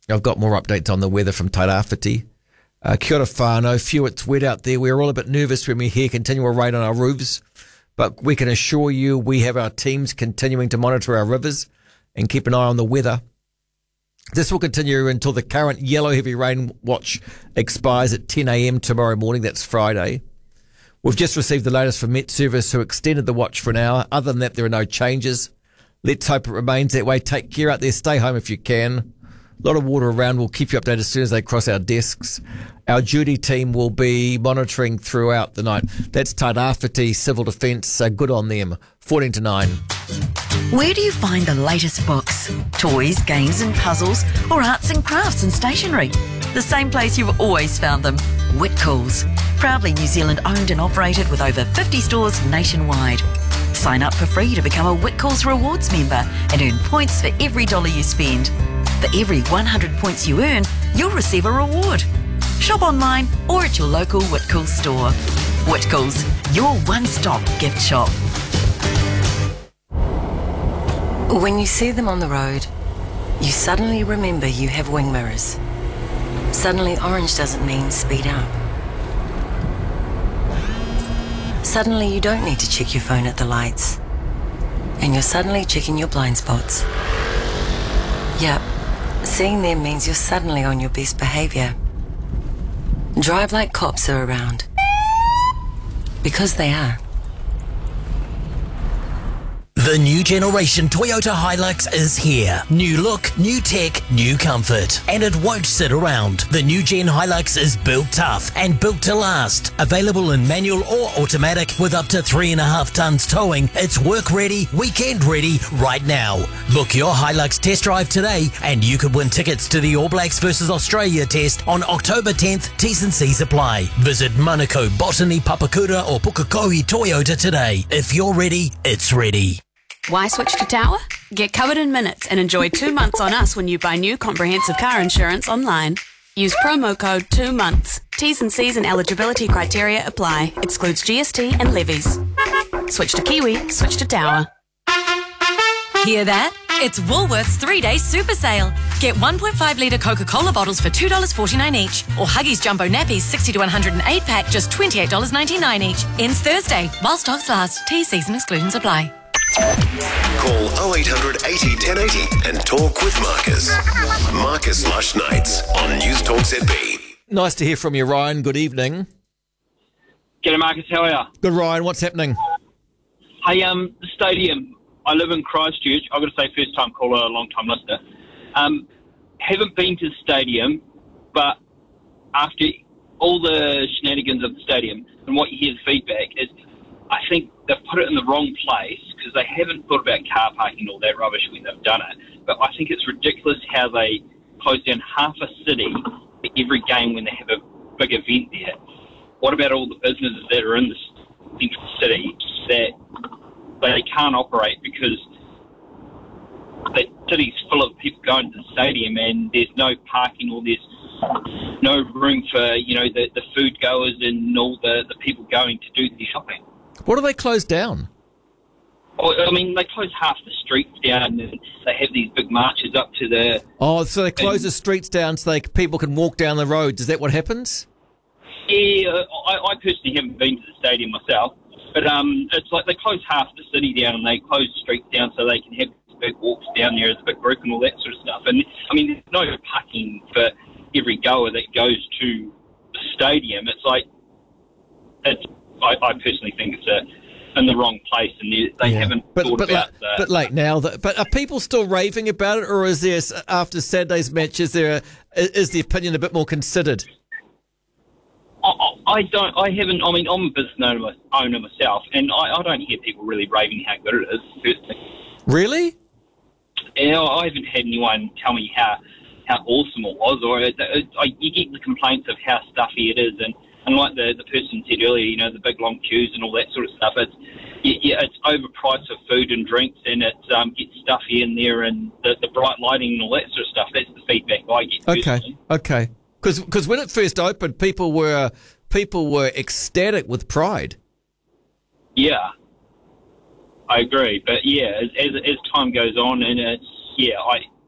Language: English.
I've got more updates on the weather from Tairāwhiti. Kia ora whānau. Phew, it's wet out there. We're all a bit nervous when we hear continual rain on our roofs, but we can assure you we have our teams continuing to monitor our rivers and keep an eye on the weather. This will continue until the current yellow heavy rain watch expires at 10 a.m. tomorrow morning. That's Friday. We've just received the latest from Met Service, who extended the watch for an hour. Other than that, there are no changes. Let's hope it remains that way. Take care out there. Stay home if you can. A lot of water around. We'll keep you updated as soon as they cross our desks. Our duty team will be monitoring throughout the night. That's Tairāwhiti Civil Defence. Good on them. 14 to 9. Where do you find the latest books, toys, games and puzzles, or arts and crafts and stationery? The same place you've always found them, Whitcoulls. Proudly New Zealand owned and operated with over 50 stores nationwide. Sign up for free to become a Whitcoulls Rewards member and earn points for every dollar you spend. For every 100 points you earn, you'll receive a reward. Shop online or at your local Whitcoulls store. Whitcoulls, your one-stop gift shop. When you see them on the road, you suddenly remember you have wing mirrors. Suddenly orange doesn't mean speed up. Suddenly you don't need to check your phone at the lights. And you're suddenly checking your blind spots. Yep, seeing them means you're suddenly on your best behaviour. Drive like cops are around. Because they are. The new generation Toyota Hilux is here. New look, new tech, new comfort. And it won't sit around. The new Gen Hilux is built tough and built to last. Available in manual or automatic with up to 3.5 tons towing. It's work ready, weekend ready right now. Book your Hilux test drive today and you could win tickets to the All Blacks versus Australia test on October 10th. T's and C's apply. Visit Manukau, Botany, Papakura or Pukekohe Toyota today. If you're ready, it's ready. Why switch to Tower? Get covered in minutes and enjoy 2 months on us when you buy new comprehensive car insurance online. Use promo code 2 months. T's and C's and eligibility criteria apply. Excludes GST and levies. Switch to Kiwi, switch to Tower. Hear that? It's Woolworths 3-day super sale. Get 1.5 litre Coca-Cola bottles for $2.49 each. Or Huggies Jumbo Nappies 60 to 108 pack, just $28.99 each. Ends Thursday, while stocks last. T, and exclusions apply. Call 0800 80 1080 and talk with Marcus. Marcus Lush Nights on News Talk ZB. Nice to hear from you, Ryan. Good evening. G'day, Marcus. How are you? Good, Ryan. What's happening? Hey, the stadium. I live in Christchurch. I've got to say, first-time caller, long-time listener. Haven't been to the stadium, but after all the shenanigans of the stadium and what you hear the feedback is, I think they've put it in the wrong place because they haven't thought about car parking and all that rubbish when they've done it. But I think it's ridiculous how they close down half a city for every game when they have a big event there. What about all the businesses that are in the central city that they can't operate because the city's full of people going to the stadium and there's no parking or there's no room for, the food goers and all the people going to do the shopping. What do they close down? I mean, they close half the streets down and they have these big marches up to the... Oh, so they close the streets down so people can walk down the roads. Is that what happens? Yeah, I personally haven't been to the stadium myself, but it's like they close half the city down and they close the streets down so they can have big walks down there as a big group and all that sort of stuff. And, I mean, there's no parking for every goer that goes to the stadium. It's like... I personally think it's in the wrong place, and they haven't thought about that. But late now. But are people still raving about it, or is there, after Saturday's match, is the opinion a bit more considered? I haven't. I mean, I'm a business owner myself, and I don't hear people really raving how good it is. Personally. Really? Yeah, I haven't had anyone tell me how awesome it was, or you get the complaints of how stuffy it is, and like the person said earlier, the big long queues and all that sort of stuff. It's overpriced for food and drinks, and it gets stuffy in there, and the bright lighting and all that sort of stuff. That's the feedback I get. Personally. Okay. Because when it first opened, people were ecstatic with Pride. Yeah, I agree. But yeah, as time goes on, and